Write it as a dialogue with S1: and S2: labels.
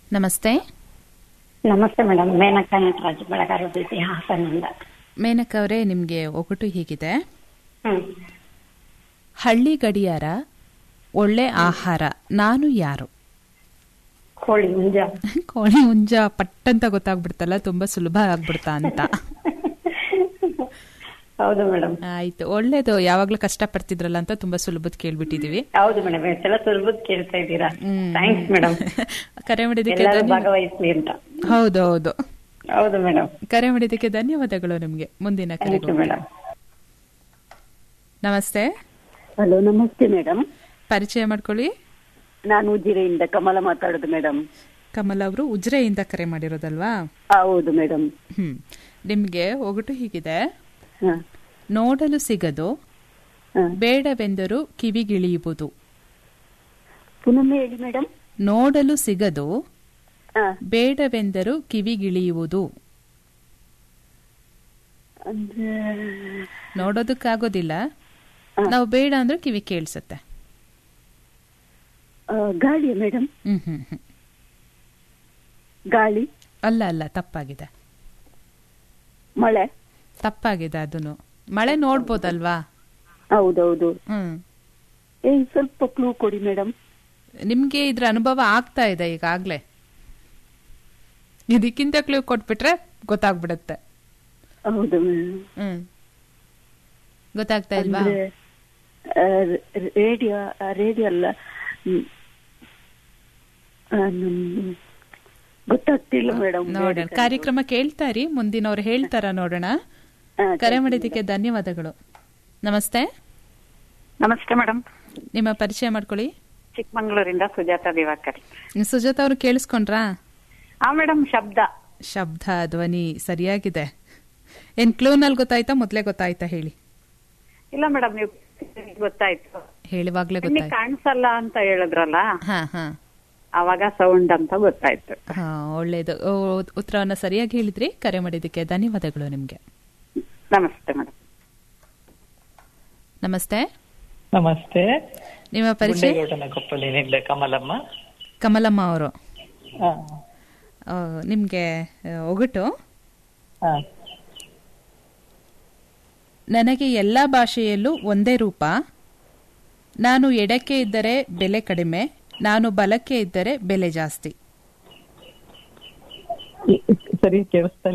S1: ನಮಸ್ತೆ.
S2: ನಮಸ್ತೆ ಮೇಡಮ್. ಮೇನಕಾ ನಟರಾಜ್, ಬೆಳಗಾವಿ ಹಾಸನಿಂದ.
S1: ಮೇನಕಾ ಅವರೇ, ನಿಮಗೆ ಒಗಟು ಹೀಗಿದೆ.
S2: ಹ್ಮ್.
S1: ಹಳ್ಳಿ ಗಡಿಯಾರ, ಒಳ್ಳೆ ಆಹಾರ, ನಾನು ಯಾರು?
S2: ಕೋಳಿ ಹುಂಜ.
S1: ಕೋಳಿ ಹುಂಜ ಪಟ್ಟಂತ ಗೊತ್ತಾಗ್ಬಿಡ್ತಲ್ಲ, ತುಂಬಾ ಸುಲಭ ಆಗ್ಬಿಡ್ತಾ ಅಂತ.
S2: ಹೌದು ಮೇಡಮ್.
S1: ಆಯ್ತು, ಒಳ್ಳೇದು. ಯಾವಾಗ್ಲೂ ಕಷ್ಟ ಪಡ್ತಿದ್ರಲ್ಲ ಅಂತ ತುಂಬಾ ಸುಲಭದ್ ಕೇಳ್ಬಿಟ್ಟಿದೀವಿ.
S2: ಹೌದು ಮೇಡಮ್, ಎಲ್ಲ ಸುಲಭದ ಕೇಳ್ತಾ ಇದ್ದೀರಾ. Thanks madam.
S1: ಕರೆ ಮಾಡಿದಕ್ಕೆ
S2: ಭಾಗವಹಿಸ್ಲಿ ಅಂತ.
S1: ಹೌದು ಹೌದು
S2: ಹೌದು ಮೇಡಮ್.
S1: ಕರೆ ಮಾಡಿದಕ್ಕೆ ಧನ್ಯವಾದಗಳು ನಿಮ್ಗೆ. ಮುಂದಿನ ಕರೆ
S2: ಮೇಡಮ್.
S1: ನಮಸ್ತೆ.
S3: ಹಲೋ, ನಮಸ್ತೆ ಮೇಡಮ್.
S1: ಪರಿಚಯ ಮಾಡ್ಕೊಳ್ಳಿ.
S3: ನಾನು ಉಜಿರೆಯಿಂದ ಕಮಲ ಮಾತಾಡೋದು ಮೇಡಮ್.
S1: ಕಮಲ ಅವರು ಉಜಿರೆಯಿಂದ ಕರೆ ಮಾಡಿರೋದಲ್ವಾ?
S3: ಹೌದು ಮೇಡಮ್.
S1: ನಿಮ್ಗೆ ಒಗಟು ಹೀಗಿದೆ. ನೋಡಲು ಸಿಗದು, ಬೇಡವೆಂದರೂ ಕಿವಿಗಿಳಿಯುವುದು.
S3: ಪುನಃ ಹೇಳಿ ಮೇಡಮ್.
S1: ನೋಡಲು ಸಿಗದು, ಬೇಡವೆಂದರೂ ಕಿವಿಗಿಳಿಯುವುದು. ನೋಡೋದಕ್ಕಾಗೋದಿಲ್ಲ, ನಾವು ಬೇಡ ಅಂದ್ರೆ ಕಿವಿ ಕೇಳಿಸುತ್ತೆ.
S3: ಗಾಳಿ ಮೇಡಮ್. ಗಾಳಿ
S1: ಅಲ್ಲ ಅಲ್ಲ, ತಪ್ಪಾಗಿದೆ.
S3: ಮಳೆ
S1: ತಪ್ಪಾಗಿದೆ. ಅದನ್ನು ಮಳೆ ನೋಡ್ಬೋದಲ್ವಾ?
S3: ಹೌದೌದು. ಸ್ವಲ್ಪ ಕ್ಲೂ ಕೊಡಿ ಮೇಡಮ್.
S1: ನಿಮ್ಗೆ ಇದ್ರ ಅನುಭವ ಆಗ್ತಾ ಇದೆ ಈಗಾಗ್ಲೇ. ಇದಕ್ಕಿಂತ ಕ್ಲೂ ಕೊಟ್ಬಿಟ್ರೆ ಗೊತ್ತಾಗ್ಬಿಡತ್ತೆ.
S3: ಹೌದು.
S1: ಗೊತ್ತಾಗ್ತಾ ಇಲ್ವಾ?
S3: ರೇಡಿಯೋ ಅಲ್ಲ, ಗೊತ್ತಾಗ್ತಿಲ್ಲ ಮೇಡಮ್.
S1: ನೋಡೋಣ, ಕಾರ್ಯಕ್ರಮ ಕೇಳ್ತಾರಿ, ಮುಂದಿನವ್ರು ಹೇಳ್ತಾರ ನೋಡೋಣ. ಕರೆ ಮಾಡಿದ್ದಕ್ಕೆ ಧನ್ಯವಾದಗಳು. ನಮಸ್ತೆ.
S2: ನಮಸ್ತೆ ಮೇಡಮ್.
S1: ನಿಮ್ಮ ಪರಿಚಯ ಮಾಡ್ಕೊಳ್ಳಿ.
S2: ಚಿಕ್ಕಮಂಗ್ಳೂರಿಂದ ಸುಜಾತ ದಿವಾಕರ್.
S1: ಸುಜಾತ ಅವರು ಕೇಳಿಸ್ಕೊಂಡ್ರಾ?
S2: ಮೇಡಮ್,
S1: ಶಬ್ದ ಧ್ವನಿ ಸರಿಯಾಗಿದೆ. ಏನ್ ಕ್ಲೂನಲ್ಲಿ ಗೊತ್ತಾಯ್ತಾ, ಮೊದ್ಲೇ ಗೊತ್ತಾಯ್ತಾ ಹೇಳಿ?
S2: ಇಲ್ಲ ಮೇಡಮ್, ನೀವು ಗೊತ್ತಾಯ್ತು,
S1: ಹೇಳುವಾಗ್ಲೇ ಗೊತ್ತಾಯ್ತು.
S2: ಕಾಣಿಸಲ್ಲ ಅಂತ ಹೇಳಿದ್ರಲ್ಲ,
S1: ಹಾ
S2: ಅವಾಗ ಸೌಂಡ್ ಅಂತ ಗೊತ್ತಾಯ್ತು.
S1: ಒಳ್ಳೇದು, ಉತ್ತರವನ್ನ ಸರಿಯಾಗಿ ಹೇಳಿದ್ರಿ. ಕರೆ ಮಾಡಿದ್ದಕ್ಕೆ ಧನ್ಯವಾದಗಳು ನಿಮ್ಗೆ.
S2: ನಮಸ್ತೆ ಮೇಡಮ್.
S1: ನಮಸ್ತೆ.
S4: ನಮಸ್ತೆ.
S1: ನಿಮ್ಮ ಪರಿಚಯ?
S4: ಕೊಪ್ಪಳಿನಿಂದ ಕಮಲಮ್ಮ.
S1: ಕಮಲಮ್ಮ ಅವರು, ನಿಮ್ಗೆ ಒಗಟು. ನನಗೆ ಎಲ್ಲಾ ಭಾಷೆಯಲ್ಲೂ ಒಂದೇ ರೂಪ, ನಾನು ಎಡಕ್ಕೆ ಇದ್ದರೆ ಬೆಲೆ ಕಡಿಮೆ, ನಾನು ಬಲಕ್ಕೆ ಇದ್ದರೆ ಬೆಲೆ ಜಾಸ್ತಿ.
S4: ಸರಿ ಕೇಳಿಸ್ತಾ